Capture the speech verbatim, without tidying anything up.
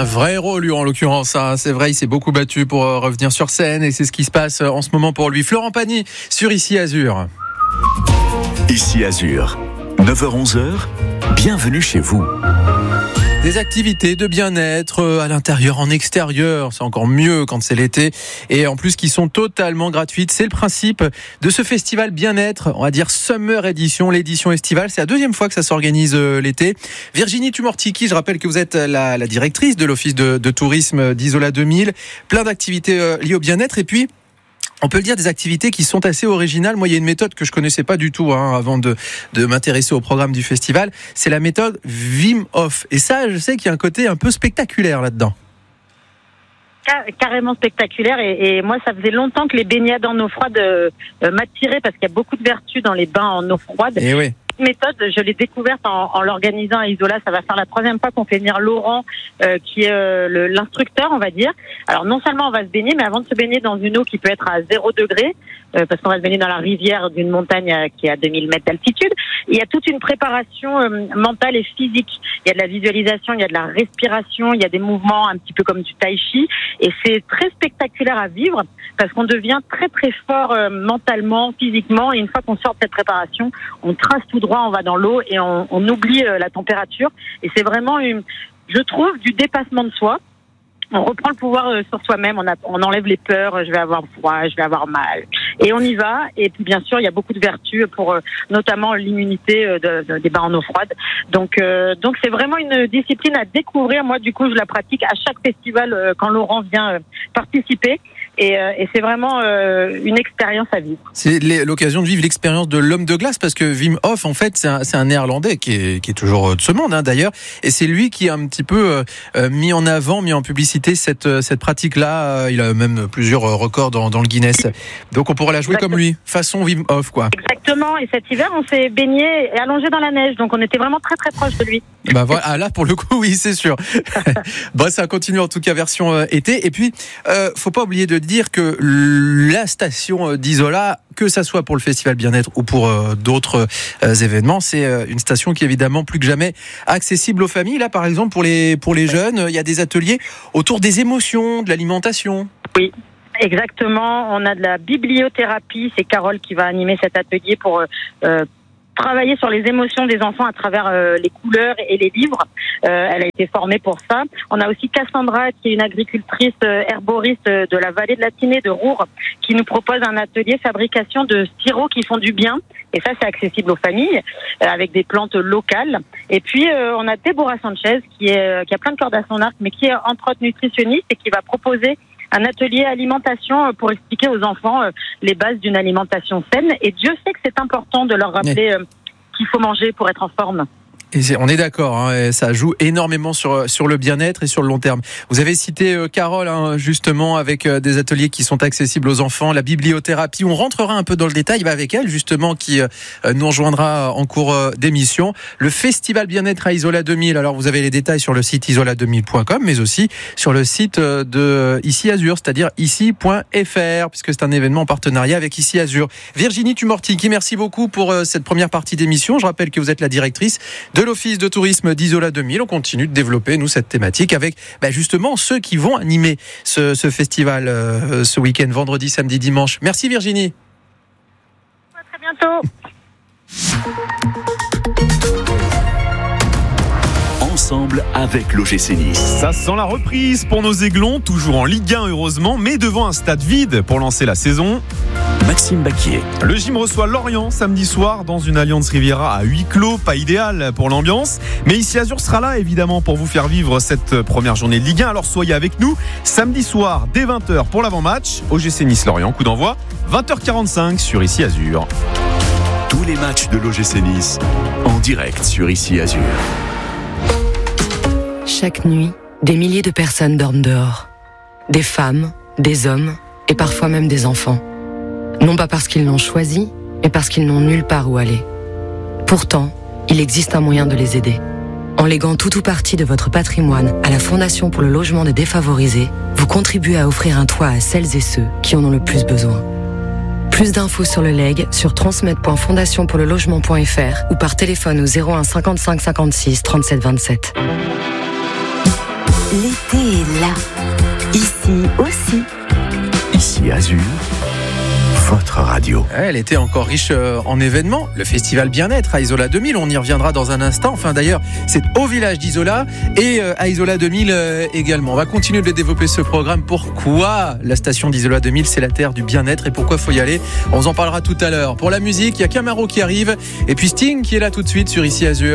un vrai héros, lui, en l'occurrence. Hein. C'est vrai, il s'est beaucoup battu pour euh, revenir sur scène et c'est ce qui se passe en ce moment pour lui. Florent Pagny sur Ici Azur. Ici Azur, neuf heures onze, bienvenue chez vous. Des activités de bien-être à l'intérieur, en extérieur, c'est encore mieux quand c'est l'été, et en plus qui sont totalement gratuites. C'est le principe de ce festival bien-être, on va dire Summer Edition, l'édition estivale. C'est la deuxième fois que ça s'organise l'été. Virginie Tumortiki, je rappelle que vous êtes la, la directrice de l'office de, de tourisme d'Isola deux mille. Plein d'activités liées au bien-être, et puis on peut le dire, des activités qui sont assez originales. Moi, il y a une méthode que je connaissais pas du tout hein, avant de, de m'intéresser au programme du festival. C'est la méthode Wim Hof. Et ça, je sais qu'il y a un côté un peu spectaculaire là-dedans. Carrément spectaculaire. Et, et moi, ça faisait longtemps que les baignades en eau froide euh, m'attiraient parce qu'il y a beaucoup de vertus dans les bains en eau froide. Et oui. Méthode, je l'ai découverte en, en l'organisant à Isola. Ça va faire la troisième fois qu'on fait venir Laurent, euh, qui est euh, le, l'instructeur, on va dire. Alors non seulement on va se baigner, mais avant de se baigner dans une eau qui peut être à zéro degré, euh, parce qu'on va se baigner dans la rivière d'une montagne euh, qui est à deux mille mètres d'altitude, il y a toute une préparation euh, mentale et physique. Il y a de la visualisation, il y a de la respiration, il y a des mouvements un petit peu comme du tai chi, et c'est très spectaculaire à vivre parce qu'on devient très très fort euh, mentalement, physiquement, et une fois qu'on sort de cette préparation, on trace tout droit, on va dans l'eau et on, on oublie euh, la température, et c'est vraiment une, je trouve, du dépassement de soi. On reprend le pouvoir euh, sur soi-même, on, a, on enlève les peurs, je vais avoir froid, je vais avoir mal, et on y va. Et puis bien sûr, il y a beaucoup de vertus pour euh, notamment l'immunité euh, de, de, des bains en eau froide. Donc, euh, donc c'est vraiment une discipline à découvrir. Moi, du coup, je la pratique à chaque festival euh, quand Laurent vient euh, participer. Et, euh, et c'est vraiment euh, une expérience à vivre. C'est l'occasion de vivre l'expérience de l'homme de glace, parce que Wim Hof, en fait, c'est un, c'est un néerlandais qui est, qui est toujours de ce monde, hein, d'ailleurs. Et c'est lui qui a un petit peu euh, mis en avant, mis en publicité cette, cette pratique-là. Il a même plusieurs records dans, dans le Guinness. Donc on pourrait la jouer Exactement. Comme lui, façon Wim Hof, quoi. Exactement. Et cet hiver, on s'est baigné et allongé dans la neige. Donc on était vraiment très très proche de lui. Bah voilà, ah là pour le coup, oui, c'est sûr. Bon, ça continue en tout cas version euh, été. Et puis, euh, faut pas oublier de dire que la station d'Isola, que ça soit pour le festival bien-être ou pour euh, d'autres euh, événements, c'est euh, une station qui est évidemment plus que jamais accessible aux familles. Là, par exemple, pour les pour les jeunes, il y a des ateliers autour des émotions, de l'alimentation. Oui. Exactement. On a de la bibliothérapie. C'est Carole qui va animer cet atelier pour euh, travailler sur les émotions des enfants à travers euh, les couleurs et les livres. Euh, elle a été formée pour ça. On a aussi Cassandra, qui est une agricultrice euh, herboriste euh, de la vallée de la Tinée de Roure, qui nous propose un atelier fabrication de sirops qui font du bien. Et ça, c'est accessible aux familles, euh, avec des plantes locales. Et puis, euh, on a Déborah Sanchez, qui, est, euh, qui a plein de cordes à son arc, mais qui est entre autres nutritionniste et qui va proposer un atelier alimentation pour expliquer aux enfants les bases d'une alimentation saine. Et Dieu sait que c'est important de leur rappeler qu'il faut manger pour être en forme. Et c'est, on est d'accord, hein, ça joue énormément sur sur le bien-être et sur le long terme. Vous avez cité euh, Carole, hein, justement, avec euh, des ateliers qui sont accessibles aux enfants, la bibliothérapie. On rentrera un peu dans le détail bah, avec elle, justement, qui euh, nous rejoindra en cours euh, d'émission. Le festival bien-être à Isola deux mille. Alors, vous avez les détails sur le site isola deux mille point com, mais aussi sur le site euh, de Ici Azur, c'est-à-dire ici point f r, puisque c'est un événement en partenariat avec Ici Azur. Virginie Tumortiki, merci beaucoup pour euh, cette première partie d'émission. Je rappelle que vous êtes la directrice de de l'office de tourisme d'Isola deux mille. On continue de développer, nous, cette thématique avec bah, justement ceux qui vont animer ce, ce festival euh, ce week-end, vendredi, samedi, dimanche. Merci Virginie. À très bientôt. Ensemble avec l'O G C Nice. Ça sent la reprise pour nos Aiglons, toujours en Ligue un heureusement, mais devant un stade vide pour lancer la saison. Maxime Baquier. Le gym reçoit Lorient samedi soir dans une Allianz Riviera à huis clos, pas idéal pour l'ambiance, mais Ici Azur sera là évidemment pour vous faire vivre cette première journée de Ligue un, alors soyez avec nous samedi soir dès vingt heures pour l'avant-match, O G C Nice Lorient, coup d'envoi vingt heures quarante-cinq sur Ici Azur. Tous les matchs de l'O G C Nice en direct sur Ici Azur. Chaque nuit, des milliers de personnes dorment dehors. Des femmes, des hommes et parfois même des enfants. Non pas parce qu'ils l'ont choisi, mais parce qu'ils n'ont nulle part où aller. Pourtant, il existe un moyen de les aider. En léguant tout ou partie de votre patrimoine à la Fondation pour le logement des défavorisés, vous contribuez à offrir un toit à celles et ceux qui en ont le plus besoin. Plus d'infos sur le legs sur transmet point fondation pour le logement point f r ou par téléphone au zéro un cinquante-cinq cinquante-six trente-sept vingt-sept. L'été est là. Ici aussi. Ici Azur, votre radio. Elle était encore riche euh, en événements. Le festival Bien-être à Isola deux mille, on y reviendra dans un instant. Enfin d'ailleurs, c'est au village d'Isola et euh, à Isola deux mille euh, également. On va continuer de développer ce programme. Pourquoi la station d'Isola deux mille, c'est la terre du bien-être et pourquoi faut y aller? On vous en parlera tout à l'heure. Pour la musique, il y a Camaro qui arrive et puis Sting qui est là tout de suite sur Ici Azur.